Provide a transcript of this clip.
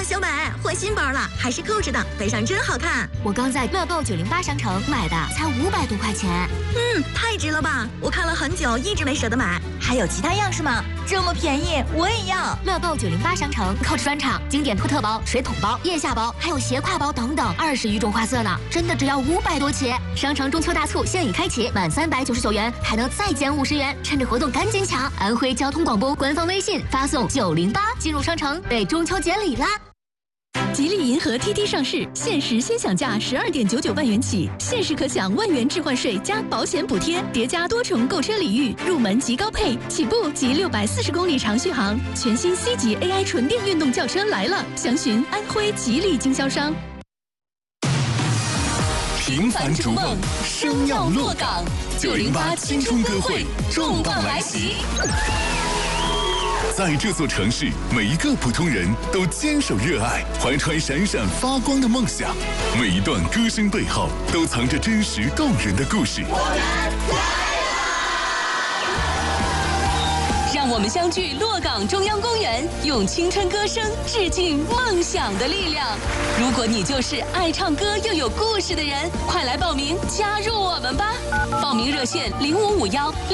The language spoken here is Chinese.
小美，换新包了，还是扣着的，背上真好看。 我刚在乐购908商城买的，才500多块钱。 太值了吧！我看了很久，一直没舍得买。 还有其他样式吗？这么便宜，我也要！ 乐购908商城 Coach 专场，经典托特包、水桶包、腋下包，还有斜挎包等等，20余种花色呢，真的只要500多起。商城中秋大促现已开启，满399元还能再减50元，趁着活动赶紧抢！安徽交通广播官方微信发送908进入商城，备中秋节礼啦！ 吉利银河 TT 上市，限时先享价12.99万元起，限时可享万元置换税加保险补贴，叠加多重购车礼遇，入门即高配，起步即640公里长续航。全新 C 级 AI 纯电运动轿车来了，详询安徽吉利经销商。 平凡逐梦，生要落岗。908青春歌会重磅来袭。在这座城市，每一个普通人都坚守热爱，怀揣闪闪发光的梦想。每一段歌声背后，都藏着真实动人的故事。 我们来了！让我们相聚洛岗中央公园，用青春歌声致敬梦想的力量。如果你就是爱唱歌又有故事的人，快来报名加入我们吧！报名热线0551